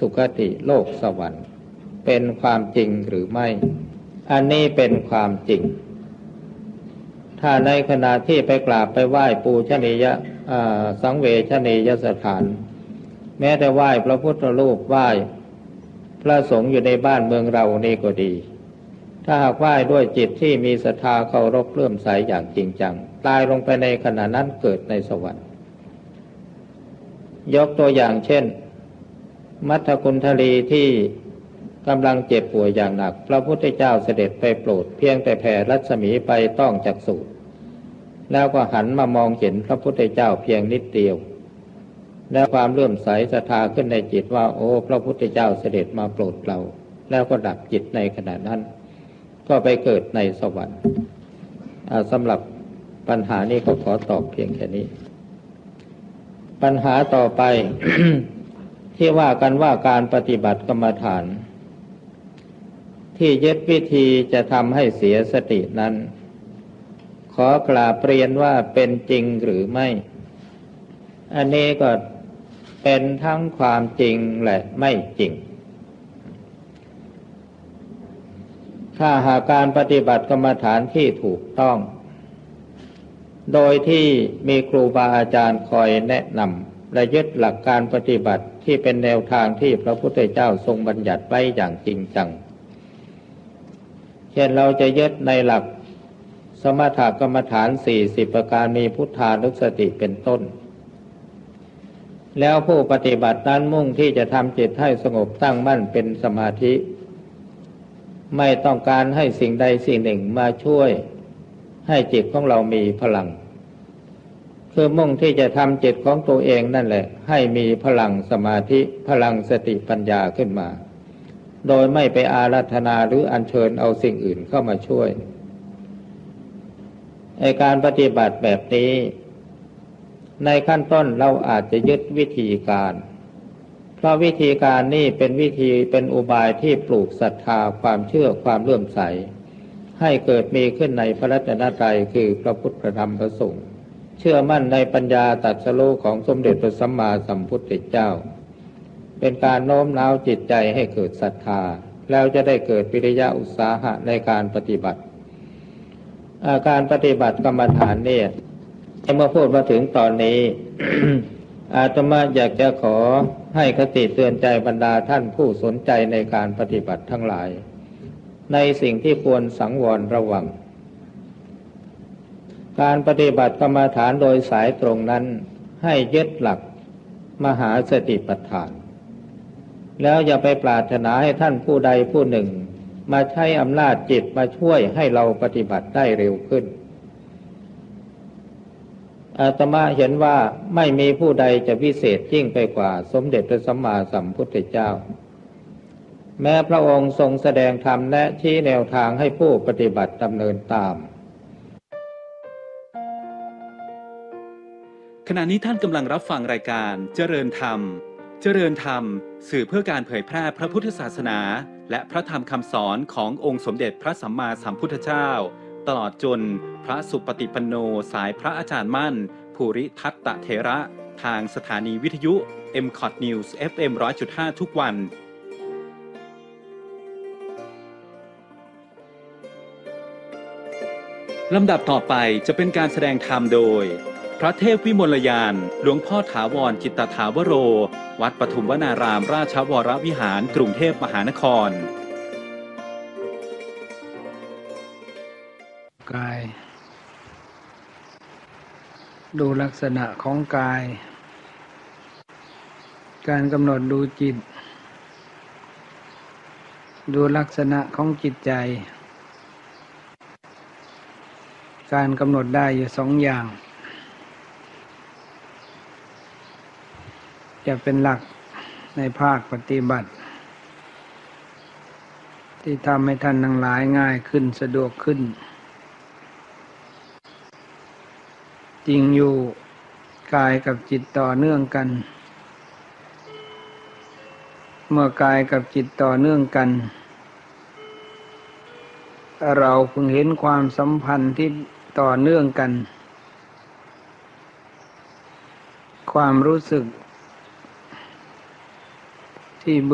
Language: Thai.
สุคติโลกสวรรค์เป็นความจริงหรือไม่อันนี้เป็นความจริงถ้าในขณะที่ไปกราบไปไหว้ปูชนียสังเวชนียสถานแม้แต่ไหว้พระพุทธรูปไหว้พระสงฆ์อยู่ในบ้านเมืองเรานี่ก็ดีถ้าหากไหว้ด้วยจิตที่มีศรัทธาเคารพเลื่อมใสอย่างจริงจังตายลงไปในขณะนั้นเกิดในสวรรค์ยกตัวอย่างเช่นมัทธกุณฑลีที่กำลังเจ็บป่วยอย่างหนักพระพุทธเจ้าเสด็จไปโปรดเพียงแต่แผ่รัศมีไปต้องจักษุแล้วก็หันมามองเห็นพระพุทธเจ้าเพียงนิดเดียวแล้วความเลื่อมใสศรัทธาขึ้นในจิตว่าโอ้พระพุทธเจ้าเสด็จมาโปรดเราแล้วก็ดับจิตในขณะนั้นก็ไปเกิดในสวรรค์สำหรับปัญหานี้ก็ขอตอบเพียงแค่นี้ปัญหาต่อไป ที่ว่ากันว่าการปฏิบัติกรรมฐานที่ยึดวิธีจะทำให้เสียสตินั้นขอกราบเรียนว่าเป็นจริงหรือไม่อันนี้ก็เป็นทั้งความจริงและไม่จริงถ้าหากการปฏิบัติกรรมฐานที่ถูกต้องโดยที่มีครูบาอาจารย์คอยแนะนำและยึดหลักการปฏิบัติที่เป็นแนวทางที่พระพุทธเจ้าทรงบัญญัติไว้อย่างจริงจังเช่นเราจะยึดในหลักสมถกรรมฐาน40ประการมีพุทธานุสติเป็นต้นแล้วผู้ปฏิบัตินั้นมุ่งที่จะทำจิตให้สงบตั้งมั่นเป็นสมาธิไม่ต้องการให้สิ่งใดสิ่งหนึ่งมาช่วยให้จิตของเรามีพลังคือมุ่งที่จะทำจิตของตัวเองนั่นแหละให้มีพลังสมาธิพลังสติปัญญาขึ้นมาโดยไม่ไปอาราธนาหรืออัญเชิญเอาสิ่งอื่นเข้ามาช่วยการปฏิบัติแบบนี้ในขั้นต้นเราอาจจะยึดวิธีการเพราะวิธีการนี้เป็นอุบายที่ปลูกศรัทธาความเชื่อความเลื่อมใสให้เกิดมีขึ้นในพระรัตนตรัยคือพระพุทธพระธรรมพระสงฆ์เชื่อมั่นในปัญญาตรัสรู้ของสมเด็จพระสัมมาสัมพุทธเจ้าเป็นการโน้มน้าวจิตใจให้เกิดศรัทธาแล้วจะได้เกิดวิริยะอุตสาหะในการปฏิบัติการปฏิบัติกรรมฐานเนี่ยเมื่อพูดมาถึงตอนนี้ อาตมาอยากจะขอให้คติเตือนใจบรรดาท่านผู้สนใจในการปฏิบัติทั้งหลายในสิ่งที่ควรสังวรระวังการปฏิบัติกรรมฐานโดยสายตรงนั้นให้ยึดหลักมหาสติปัฏฐานแล้วอย่าไปปรารถนาให้ท่านผู้ใดผู้หนึ่งมาใช้อำนาจจิตมาช่วยให้เราปฏิบัติได้เร็วขึ้นอาตมาเห็นว่าไม่มีผู้ใดจะพิเศษยิ่งไปกว่าสมเด็จพระสัมมาสัมพุทธเจ้าแม้พระองค์ทรงแสดงธรรมและชี้แนวทางให้ผู้ปฏิบัติดำเนินตามขณะนี้ท่านกำลังรับฟังรายการเจริญธรรมเจริญธรรมสื่อเพื่อการเผยแพร่พระพุทธศาสนาและพระธรรมคำสอนขององค์สมเด็จพระสัมมาสัมพุทธเจ้าตลอดจนพระสุปฏิปันโนสายพระอาจารย์มั่นภูริทัตตเถระทางสถานีวิทยุ MCOT News FM 100.5 ทุกวันลำดับต่อไปจะเป็นการแสดงธรรมโดยพระเทพวิมลยานหลวงพ่อถาวรจิตตถาวโรวัดปทุมวนารามราชวรวิหารกรุงเทพมหานครกายดูลักษณะของกายการกำหนดดูจิตดูลักษณะของจิตใจการกำหนดได้อยู่สองอย่างจะเป็นหลักในภาคปฏิบัติที่ทำให้ท่านทั้งหลายง่ายขึ้นสะดวกขึ้นจริงอยู่กายกับจิตต่อเนื่องกันเมื่อกายกับจิตต่อเนื่องกันเราเพิ่งเห็นความสัมพันธ์ที่ต่อเนื่องกันความรู้สึกที่